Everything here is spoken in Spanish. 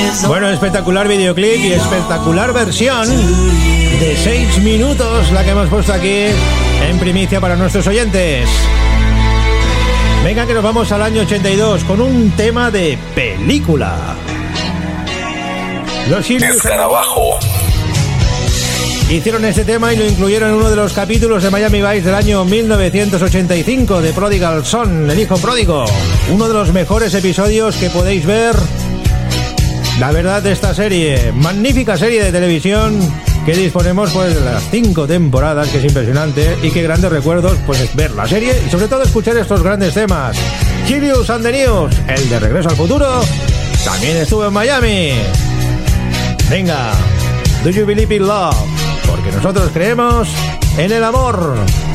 Bueno, espectacular videoclip y espectacular versión de 6 minutos la que hemos puesto aquí en primicia para nuestros oyentes. Venga, que nos vamos al año 82 con un tema de película. Los Sirius Escarabajo hicieron este tema y lo incluyeron en uno de los capítulos de Miami Vice del año 1985 de Prodigal Son, el hijo pródigo. Uno de los mejores episodios que podéis ver, la verdad, de esta serie. Magnífica serie de televisión que disponemos pues de las 5 temporadas, que es impresionante, y qué grandes recuerdos pues ver la serie y sobre todo escuchar estos grandes temas. Sirius and the News, el de Regreso al Futuro, también estuvo en Miami. Venga, Do You Believe in Love? Porque nosotros creemos en el amor.